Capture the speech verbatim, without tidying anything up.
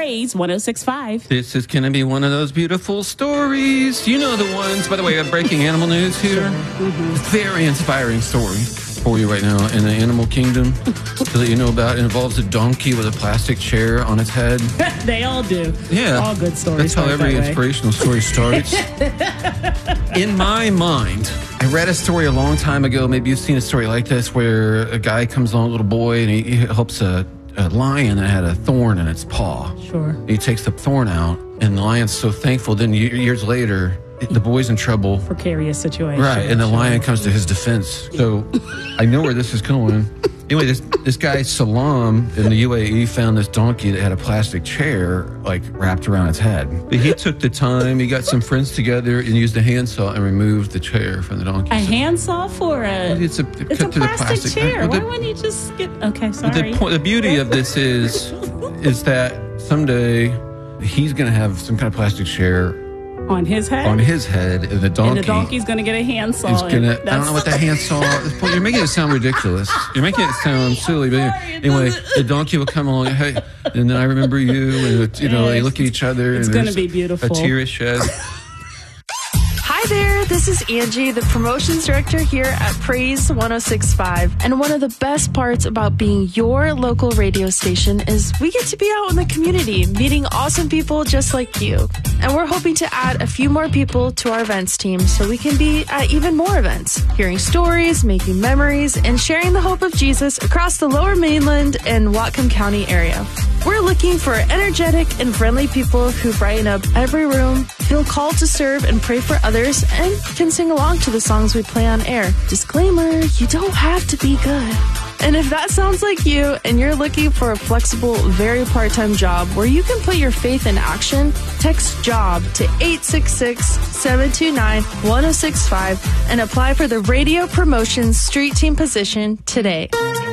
Praise one oh six point five. This is going to be one of those beautiful stories. You know the ones. By the way, I'm breaking animal news here. Mm-hmm. Very inspiring story for you right now in the animal kingdom that you know about. It involves a donkey with a plastic chair on its head. They all do. Yeah. All good stories. That's how every that inspirational story starts. In my mind, I read a story a long time ago. Maybe you've seen a story like this where a guy comes along, a little boy, and he, he helps a, a lion that had a thorn in its paw. Sure. He takes the thorn out, and the lion's so thankful. Then years later, the boy's in trouble. Precarious situation. Right, and the lion comes to his defense. So I know where this is going. Anyway, this this guy, Salam, in the U A E, found this donkey that had a plastic chair, like, wrapped around its head. But he took the time, he got some friends together and used a handsaw and removed the chair from the donkey. A handsaw for a... Well, it's a, it's a plastic, plastic chair. Well, the, Why wouldn't you just get... Okay, sorry. The, point, the beauty of this is, is that someday he's going to have some kind of plastic chair on his head? On his head, and the donkey... And the donkey's going to get a handsaw. He's gonna, I don't know what the handsaw... You're making it sound ridiculous. You're making it sound silly. But anyway, the donkey will come along, hey, and then I remember you, and, you know, they look at each other. It's going to be beautiful. A tear is shed. Hi there, this is Angie, the promotions director here at Praise one oh six point five. And one of the best parts about being your local radio station is we get to be out in the community, meeting awesome people just like you. And we're hoping to add a few more people to our events team so we can be at even more events, hearing stories, making memories, and sharing the hope of Jesus across the Lower Mainland and Whatcom County area. We're looking for energetic and friendly people who brighten up every room, feel called to serve and pray for others, and can sing along to the songs we play on air. Disclaimer, you don't have to be good. And if that sounds like you and you're looking for a flexible, very part-time job where you can put your faith in action, text JOB to eight six six, seven two nine, one oh six five and apply for the radio promotions street team position today.